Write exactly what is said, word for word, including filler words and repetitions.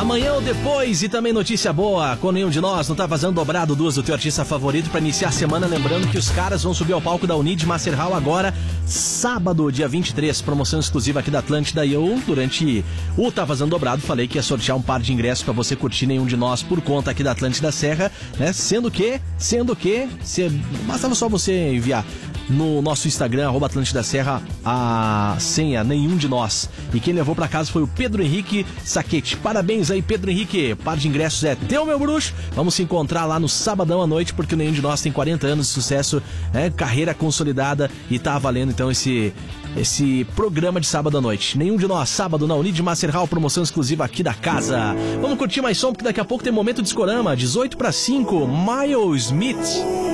Amanhã ou depois, e também notícia boa, quando nenhum de nós não tá fazendo dobrado duas do teu artista favorito pra iniciar a semana, lembrando que os caras vão subir ao palco da Unid Master Hall agora, sábado, dia vinte e três, promoção exclusiva aqui da Atlântida, e eu, durante o Tá Fazendo Dobrado, falei que ia sortear um par de ingressos pra você curtir nenhum de nós por conta aqui da Atlântida Serra, né, sendo que, sendo que, se, bastava só você enviar no nosso Instagram, arroba Atlântida Serra, a senha nenhum de nós. E quem levou pra casa foi o Pedro Henrique Saquete. Parabéns aí, Pedro Henrique. Par de ingressos é teu, meu bruxo. Vamos se encontrar lá no sabadão à noite, porque o Nenhum de Nós tem quarenta anos de sucesso, né? Carreira consolidada, e tá valendo então esse, esse programa de sábado à noite. Nenhum de Nós, sábado na Unid Master Hall, promoção exclusiva aqui da casa. Vamos curtir mais som, porque daqui a pouco tem momento de Discorama, dezoito para cinco, Miles Smith.